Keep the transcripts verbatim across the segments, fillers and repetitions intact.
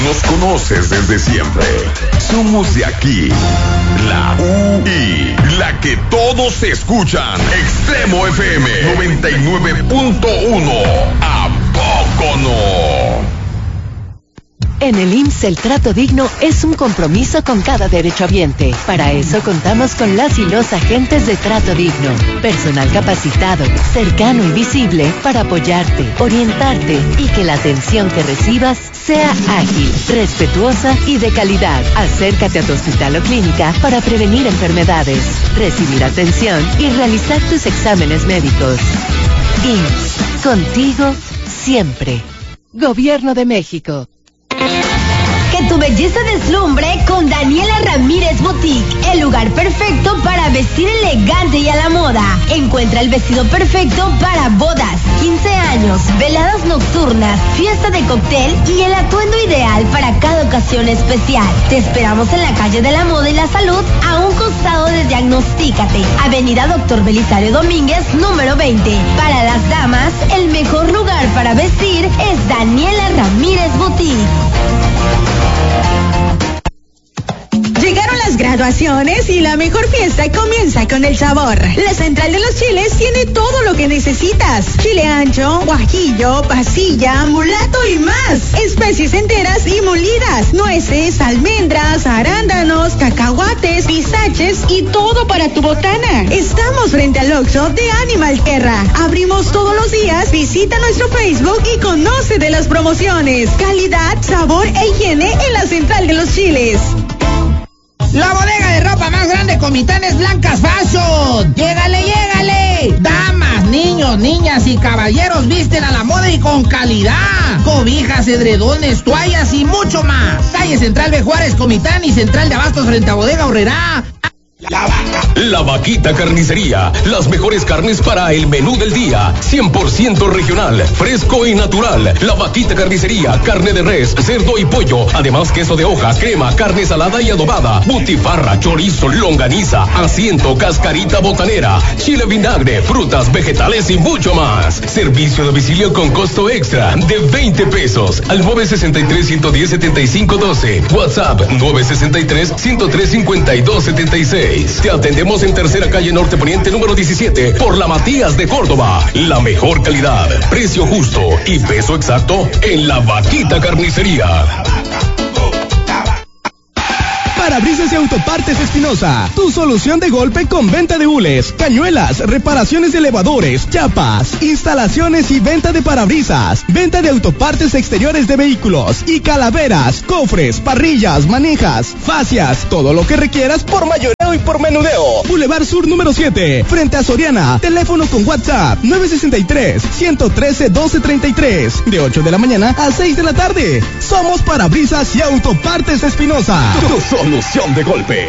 Nos conoces desde siempre. Somos de aquí, la U I, la que todos escuchan. Extremo F M noventa y nueve punto uno. ¿A poco no? En el I M S S el trato digno es un compromiso con cada derechohabiente. Para eso contamos con las y los agentes de trato digno. Personal capacitado, cercano y visible para apoyarte, orientarte y que la atención que recibas sea ágil, respetuosa y de calidad. Acércate a tu hospital o clínica para prevenir enfermedades, recibir atención y realizar tus exámenes médicos. I M S S, contigo siempre. Gobierno de México. Que tu belleza deslumbre con Daniela Ramírez Boutique, el lugar perfecto para vestir elegante y a la moda. Encuentra el vestido perfecto para bodas, quince años, veladas nocturnas, fiesta de cóctel y el atuendo ideal para cada ocasión especial. Te esperamos en la calle de la Moda y la Salud, a un costado de Diagnostícate, Avenida Doctor Belisario Domínguez, número veinte. Para las damas, el mejor lugar para vestir es Daniela Ramírez Boutique. Llegaron las graduaciones y la mejor fiesta comienza con el sabor. La Central de los Chiles tiene todo lo que necesitas. Chile ancho, guajillo, pasilla, mulato y más. Especies enteras y molidas, nueces, almendras, arándanos, cacahuates, pistaches y todo para tu botana. Estamos frente al Oxxo de Animal Tierra. Abrimos todos los días. Visita nuestro Facebook y conoce de las promociones. Calidad, sabor e higiene en la Central de los Chiles. La bodega de ropa más grande Comitán es Blancas Fashion. ¡Llégale, llégale! Damas, niños, niñas y caballeros visten a la moda y con calidad. Cobijas, edredones, toallas y mucho más. Calle Central de Juárez, Comitán y Central de Abastos frente a Bodega Horrera. La vaca. La Vaquita Carnicería. Las mejores carnes para el menú del día. cien por ciento regional, fresco y natural. La Vaquita Carnicería. Carne de res, cerdo y pollo. Además, queso de hoja, crema, carne salada y adobada. Butifarra, chorizo, longaniza, asiento, cascarita botanera, chile vinagre, frutas, vegetales y mucho más. Servicio a domicilio con costo extra de veinte pesos. Al nueve sesenta y tres, ciento diez, setenta y cinco doce. WhatsApp nueve sesenta y tres, ciento tres, cincuenta y dos setenta y seis. Te atendemos en Tercera Calle Norte Poniente número diecisiete por la Matías de Córdoba. La mejor calidad, precio justo y peso exacto en la Vaquita Carnicería. Parabrisas y Autopartes Espinosa, tu solución de golpe con venta de hules, cañuelas, reparaciones de elevadores, chapas, instalaciones y venta de parabrisas, venta de autopartes exteriores de vehículos y calaveras, cofres, parrillas, manejas, fascias, todo lo que requieras por mayoreo y por menudeo. Boulevard Sur número siete, frente a Soriana, teléfono con WhatsApp nueve sesenta y tres, ciento trece, doce treinta y tres, de ocho de la mañana a seis de la tarde. Somos Parabrisas y Autopartes Espinosa. Solución de golpe.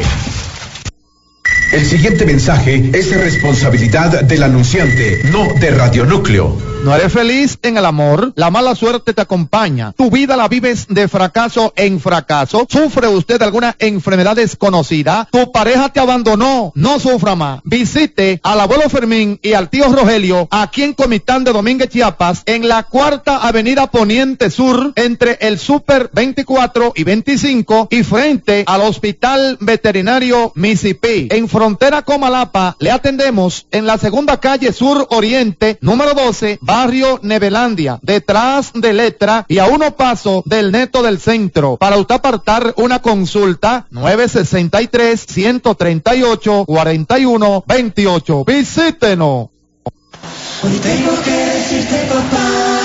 El siguiente mensaje es de responsabilidad del anunciante, no de Radionúcleo. ¿No eres feliz en el amor? La mala suerte te acompaña. ¿Tu vida la vives de fracaso en fracaso? ¿Sufre usted alguna enfermedad desconocida? ¿Tu pareja te abandonó? No sufra más. Visite al abuelo Fermín y al tío Rogelio aquí en Comitán de Domínguez, Chiapas, en la cuarta avenida Poniente Sur, entre el Super veinticuatro y veinticinco y frente al Hospital Veterinario Mississippi. En frontera con Malapa, le atendemos en la segunda calle Sur Oriente, número doce, Barrio Nevelandia, detrás de Letra y a uno paso del Neto del Centro. Para usted apartar una consulta, nueve sesenta y tres, ciento treinta y ocho, cuarenta y uno veintiocho. Visítenos. Hoy tengo que decirte, papá.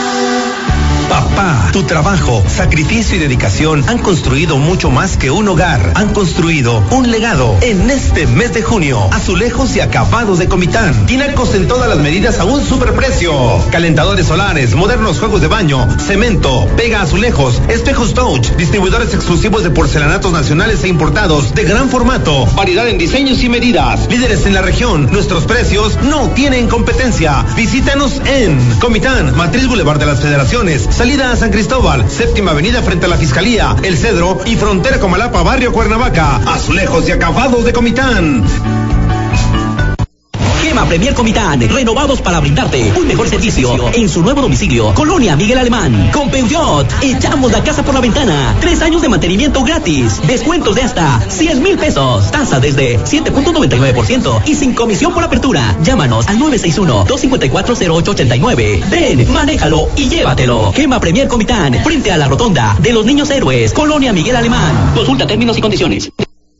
Papá, tu trabajo, sacrificio y dedicación han construido mucho más que un hogar. Han construido un legado. En este mes de junio, azulejos y acabados de Comitán. Tinacos en todas las medidas a un superprecio. Calentadores solares, modernos juegos de baño, cemento, pega azulejos, espejos touch, distribuidores exclusivos de porcelanatos nacionales e importados de gran formato. Variedad en diseños y medidas. Líderes en la región. Nuestros precios no tienen competencia. Visítanos en Comitán, Matriz Boulevard de las Federaciones, salida a San Cristóbal, séptima avenida frente a la Fiscalía, El Cedro y frontera con Malapa, barrio Cuernavaca. Azulejos y acabados de Comitán. Quema Premier Comitán, renovados para brindarte un mejor servicio en su nuevo domicilio, Colonia Miguel Alemán. Con Peugeot, echamos la casa por la ventana. Tres años de mantenimiento gratis. Descuentos de hasta cien mil pesos. Tasa desde siete punto noventa y nueve por ciento y sin comisión por apertura. Llámanos al nueve seis uno, dos cinco cuatro, cero ocho ocho nueve. Ven, manéjalo y llévatelo. Quema Premier Comitán, frente a la rotonda de los Niños Héroes, Colonia Miguel Alemán. Consulta términos y condiciones.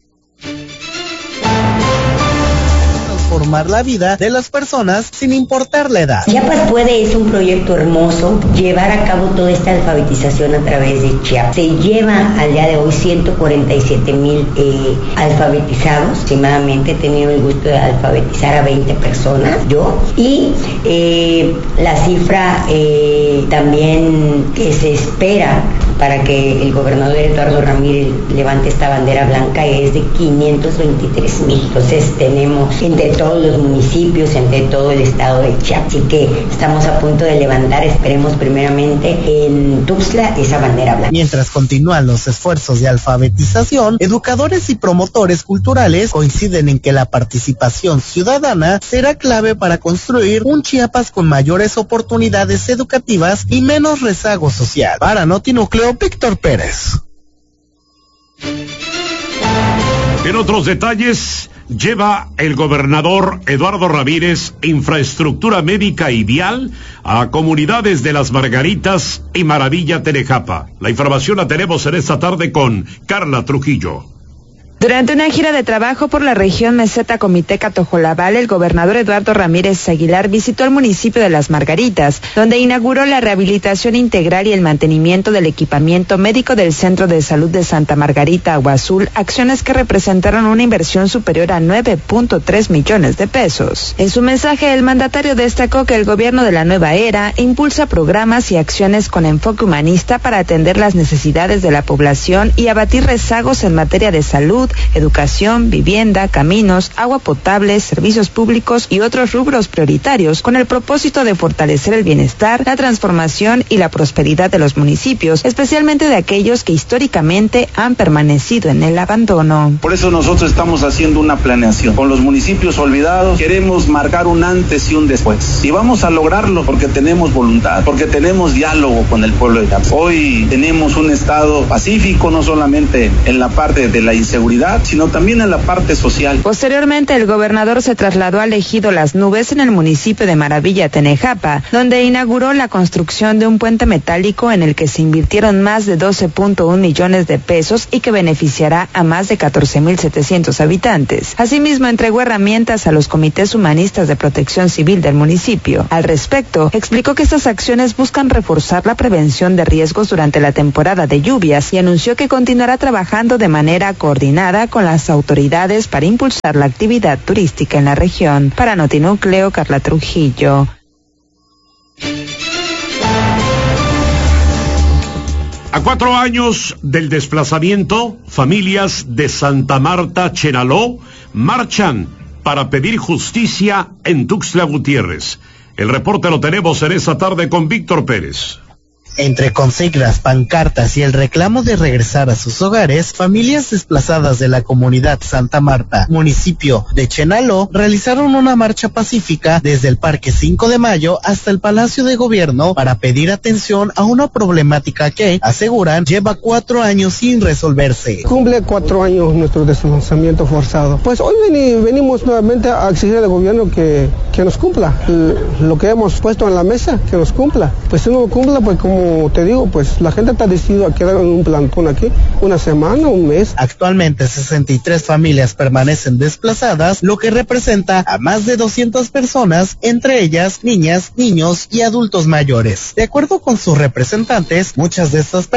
Transformar la vida de las personas sin importar la edad. Chiapas Puede es un proyecto hermoso, llevar a cabo toda esta alfabetización a través de Chiapas. Se lleva al día de hoy ciento cuarenta y siete mil eh, alfabetizados, aproximadamente he tenido el gusto de alfabetizar a veinte personas, yo, y eh, la cifra eh, también que se espera para que el gobernador Eduardo Ramírez levante esta bandera blanca es de quinientos veintitrés mil. Entonces tenemos entre todos los municipios, entre todo el estado de Chiapas. Así que estamos a punto de levantar, esperemos primeramente en Tuxtla, esa bandera blanca. Mientras continúan los esfuerzos de alfabetización, educadores y promotores culturales coinciden en que la participación ciudadana será clave para construir un Chiapas con mayores oportunidades educativas y menos rezago social. Para Notinúcleo, Víctor Pérez. En otros detalles, lleva el gobernador Eduardo Ramírez infraestructura médica y vial a comunidades de Las Margaritas y Maravilla Tenejapa. La información la tenemos en esta tarde con Carla Trujillo. Durante una gira de trabajo por la región Meseta Comiteca Tojolabal, el gobernador Eduardo Ramírez Aguilar visitó el municipio de Las Margaritas, donde inauguró la rehabilitación integral y el mantenimiento del equipamiento médico del Centro de Salud de Santa Margarita Agua Azul, acciones que representaron una inversión superior a nueve punto tres millones de pesos. En su mensaje, el mandatario destacó que el gobierno de la nueva era impulsa programas y acciones con enfoque humanista para atender las necesidades de la población y abatir rezagos en materia de salud, educación, vivienda, caminos, agua potable, servicios públicos y otros rubros prioritarios, con el propósito de fortalecer el bienestar, la transformación y la prosperidad de los municipios, especialmente de aquellos que históricamente han permanecido en el abandono. Por eso nosotros estamos haciendo una planeación. Con los municipios olvidados queremos marcar un antes y un después. Y vamos a lograrlo porque tenemos voluntad, porque tenemos diálogo con el pueblo de Chiapas. Hoy tenemos un estado pacífico, no solamente en la parte de la inseguridad, sino también en la parte social. Posteriormente, el gobernador se trasladó al ejido Las Nubes en el municipio de Maravilla Tenejapa, donde inauguró la construcción de un puente metálico en el que se invirtieron más de doce punto uno millones de pesos y que beneficiará a más de catorce mil setecientos habitantes. Asimismo, entregó herramientas a los comités humanistas de protección civil del municipio. Al respecto, explicó que estas acciones buscan reforzar la prevención de riesgos durante la temporada de lluvias y anunció que continuará trabajando de manera coordinada con las autoridades para impulsar la actividad turística en la región. Para Notinúcleo, Carla Trujillo. A cuatro años del desplazamiento, familias de Santa Marta, Chenaló, marchan para pedir justicia en Tuxtla Gutiérrez. El reporte lo tenemos en esta tarde con Víctor Pérez. Entre consignas, pancartas y el reclamo de regresar a sus hogares, familias desplazadas de la comunidad Santa Marta, municipio de Chenaló, realizaron una marcha pacífica desde el Parque cinco de Mayo hasta el Palacio de Gobierno para pedir atención a una problemática que, aseguran, lleva cuatro años sin resolverse. Cumple cuatro años nuestro desplazamiento forzado. Pues hoy veni, venimos nuevamente a exigir al gobierno que, que nos cumpla lo que hemos puesto en la mesa, que nos cumpla. Pues si no cumpla, pues como Como te digo, pues la gente está decidida a quedar en un plantón aquí, una semana, un mes. Actualmente sesenta y tres familias permanecen desplazadas, lo que representa a más de doscientas personas, entre ellas niñas, niños y adultos mayores. De acuerdo con sus representantes, muchas de estas personas